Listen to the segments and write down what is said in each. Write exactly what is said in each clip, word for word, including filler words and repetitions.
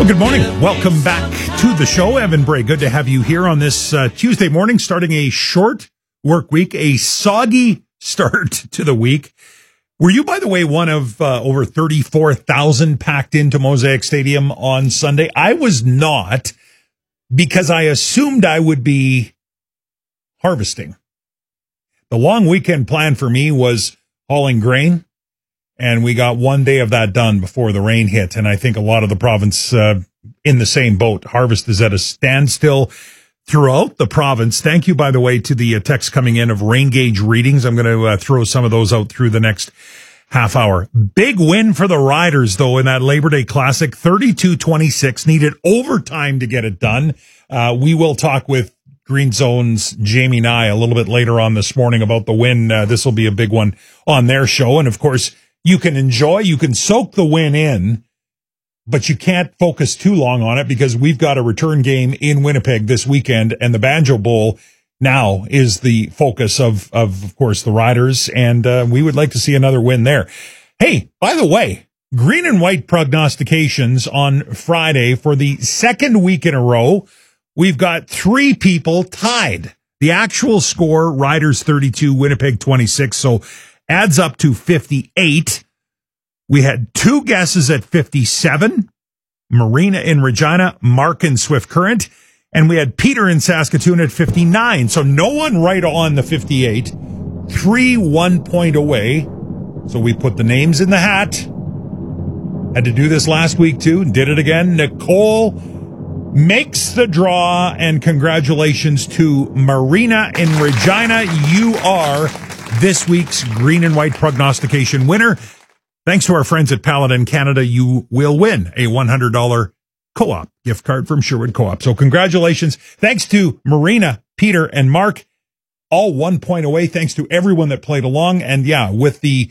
Well, good morning. Welcome back to the show. Evan Bray, good to have you here on this uh, Tuesday morning, starting a short work week, a soggy start to the week. Were you, by the way, one of uh, over thirty-four thousand packed into Mosaic Stadium on Sunday? I was not, because I assumed I would be harvesting. The long weekend plan for me was hauling grain, and we got one day of that done before the rain hit. And I think a lot of the province uh, in the same boat. Harvest is at a standstill throughout the province. Thank you, by the way, to the uh, text coming in of rain gauge readings. I'm going to uh, throw some of those out through the next half hour. Big win for the Riders, though, in that Labor Day Classic. thirty-two twenty-six, needed overtime to get it done. Uh, we will talk with Green Zone's Jamie Nye a little bit later on this morning about the win. Uh, this will be a big one on their show. And, of course, you can enjoy, you can soak the win in, but you can't focus too long on it because we've got a return game in Winnipeg this weekend, and the Banjo Bowl now is the focus of, of, of course, the Riders, and uh, we would like to see another win there. Hey, by the way, green and white prognostications on Friday for the second week in a row. We've got three people tied. The actual score, Riders thirty-two, Winnipeg twenty-six, so adds up to fifty-eight. We had two guesses at fifty-seven, Marina in Regina, Mark in Swift Current, and we had Peter in Saskatoon at fifty-nine. So no one right on the fifty-eight, three one point away. So we put the names in the hat. Had to do this last week too, did it again. Nicole makes the draw, and congratulations to Marina in Regina. You are this week's green and white prognostication winner. Thanks to our friends at Paladin Canada, you will win a one hundred dollars Co-op gift card from Sherwood Co-op. So congratulations. Thanks to Marina, Peter, and Mark. All one point away. Thanks to everyone that played along. And yeah, with the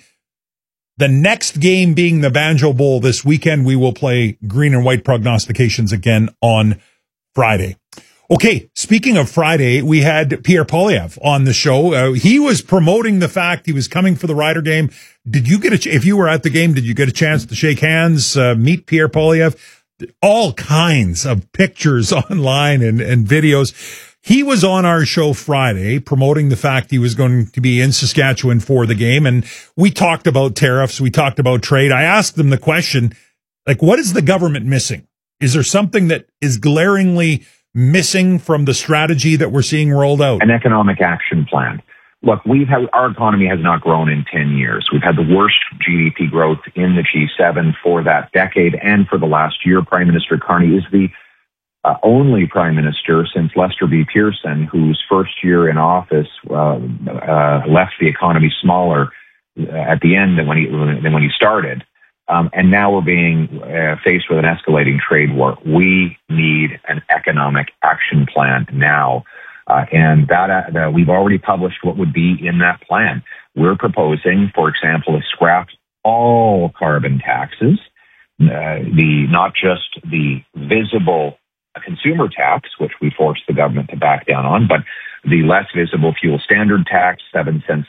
the next game being the Banjo Bowl this weekend, we will play green and white prognostications again on Friday. Okay, speaking of Friday, we had Pierre Poilievre on the show. Uh, he was promoting the fact he was coming for the Rider game. Did you get a, ch- if you were at the game, did you get a chance to shake hands, uh, meet Pierre Poilievre? All kinds of pictures online and, and videos. He was on our show Friday promoting the fact he was going to be in Saskatchewan for the game. And we talked about tariffs. We talked about trade. I asked them the question, like, what is the government missing? Is there something that is glaringly missing from the strategy that we're seeing rolled out? An economic action plan. Look, we've had, our economy has not grown in ten years. We've had the worst G D P growth in the G seven for that decade and for the last year. Prime Minister Carney is the uh, only prime minister since Lester B. Pearson, whose first year in office uh, uh, left the economy smaller at the end than when he, than when he started. Um, and now we're being uh, faced with an escalating trade war. We need an economic action plan now. Uh, and that uh, we've already published what would be in that plan. We're proposing, for example, to scrap all carbon taxes, uh, the not just the visible consumer tax, which we forced the government to back down on, but the less visible fuel standard tax, seven cents